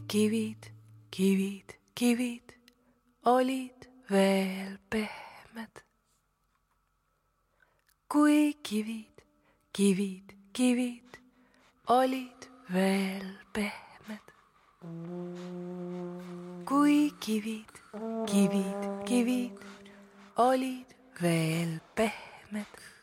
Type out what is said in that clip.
kivid, kivid, kivid olid veel pehmed. Kui kivid, kivid, kivid olid veel pehmed. Kui kivid, kivid, kivid olid veel pehmed.